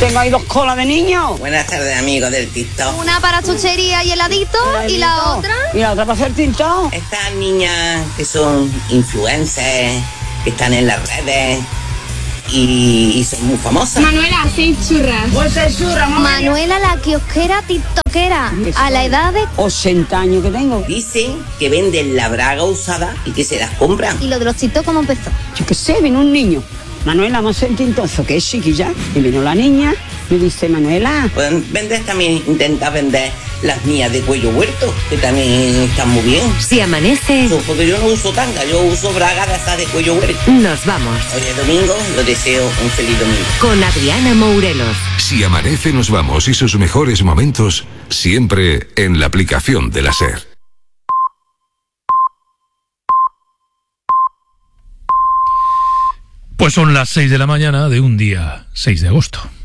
Tengo ahí 2 colas de niños. Buenas tardes, amigos del TikTok. Una para chuchería y heladito, y la otra. Y la otra para hacer TikTok. Estas niñas que son influencers, que están en las redes y son muy famosas. Manuela, 6 churras. Pues es churra, Manuela, la kiosquera tiktokera, a la edad de... 80 años que tengo. Dicen que venden la braga usada y que se las compran. ¿Y lo de los tiktok cómo empezó? Yo qué sé, vino un niño. Manuela, vamos a hacer tintozo, que es chiquilla. Y vino la niña, me dice, Manuela. Pueden vender también, intentar vender las mías de cuello huerto, que también están muy bien. Si amanece, Porque yo no uso tanga, yo uso braga de esas de cuello huerto. nos vamos. Hoy es domingo, lo deseo un feliz domingo. Con Adriana Mourelos. Si amanece, nos vamos y sus mejores momentos siempre en la aplicación de la SER. Pues son las 6 de la mañana de un día 6 de agosto.